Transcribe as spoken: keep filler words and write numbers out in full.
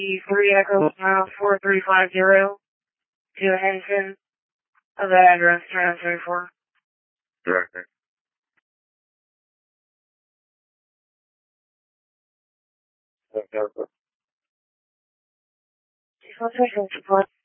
three Echo uh, four three five zero to Henson of that address, China thirty-four. Director. Just one second, support.